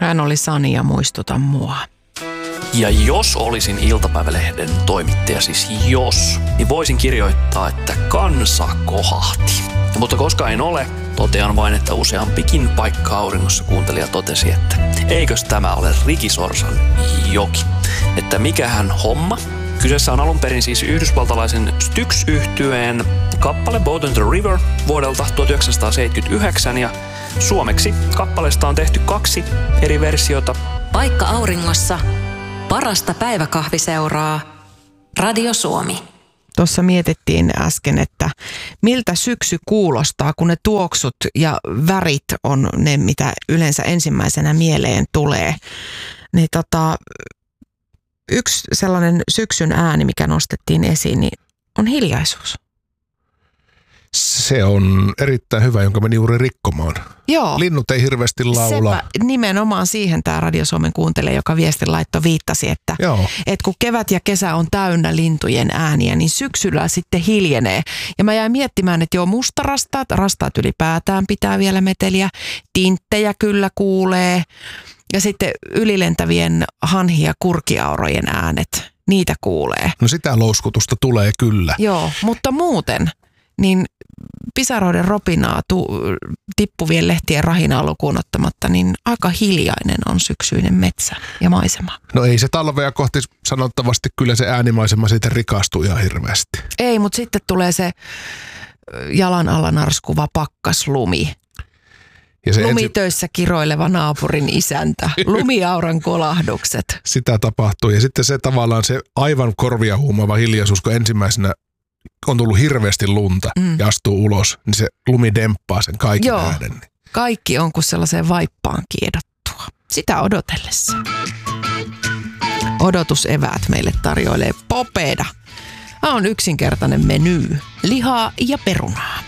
Hän oli Sani ja Muistuta mua. Ja jos olisin iltapäivälehden toimittaja, siis jos, niin voisin kirjoittaa, että kansa kohahti. Mutta koska en ole, totean vain, että useampikin paikka auringossa kuuntelija totesi, että eikös tämä ole Ricky Sorsan joki. Että mikähän homma. Kyseessä on alun perin siis yhdysvaltalaisen Styx-yhtyeen kappale Boat on the River vuodelta 1979 ja suomeksi kappaleesta on tehty 2 eri versiota. Paikka auringossa, parasta päiväkahviseuraa, Radio Suomi. Tuossa mietittiin äsken, että miltä syksy kuulostaa, kun ne tuoksut ja värit on ne, mitä yleensä ensimmäisenä mieleen tulee. Niin yksi sellainen syksyn ääni, mikä nostettiin esiin, niin on hiljaisuus. Se on erittäin hyvä, jonka meni juuri rikkomaan. Joo. Linnut ei hirveästi laula. Sepä, nimenomaan siihen tämä Radio Suomen kuuntelija, joka viestin laitto viittasi, että kun kevät ja kesä on täynnä lintujen ääniä, niin syksyllä sitten hiljenee. Ja mä jäin miettimään, että rastaat ylipäätään pitää vielä meteliä, tinttejä kyllä kuulee ja sitten ylilentävien hanhi- ja kurkiaurojen äänet, niitä kuulee. No sitä louskutusta tulee kyllä. Joo, mutta muuten niin pisaroiden ropinaa, tippuvien lehtien rahinaa lukuun ottamatta, niin aika hiljainen on syksyinen metsä ja maisema. No ei se talvea kohti sanottavasti, kyllä se äänimaisema siitä rikastuu ihan hirveästi. Ei, mutta sitten tulee se jalan alla narskuva pakkaslumi. Ja se lumitöissä kiroileva naapurin isäntä, lumiauran kolahdukset. Sitä tapahtuu ja sitten se tavallaan se aivan korvia huumaava hiljaisuus, kun ensimmäisenä on tullut hirveästi lunta ja astuu ulos, niin se lumi demppaa sen kaiken äänen. Kaikki on kuin sellaiseen vaippaan kiedottua. Sitä odotellessa. Odotuseväät meille tarjoilee Popeda. On yksinkertainen meny. Lihaa ja perunaa.